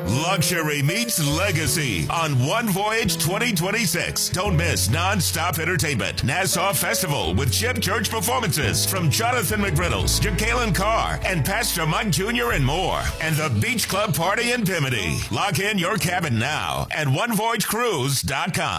Luxury meets legacy on One Voyage 2026. Don't miss non-stop entertainment. Nassau Festival with Chip Church performances from Jonathan McGriddles, Jacqueline Carr, and Pastor Mike Jr. and more. And the Beach Club Party in Bimini. Lock in your cabin now at onevoyagecruise.com.